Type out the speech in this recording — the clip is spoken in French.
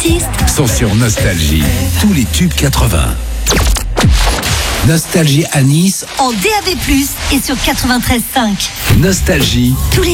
artistes sont sur Nostalgie. Tous les tubes 80. Nostalgie à Nice en DAB+, et sur 93.5. Nostalgie. Tous les